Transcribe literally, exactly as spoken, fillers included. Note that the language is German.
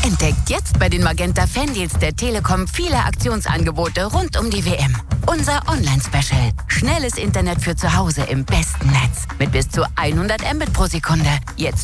Entdeckt jetzt bei den Magenta Fandeals der Telekom viele Aktionsangebote rund um die W M. Unser Online-Special. Schnelles Internet für zu Hause im besten Netz. Mit bis zu hundert Mbit pro Sekunde. Jetzt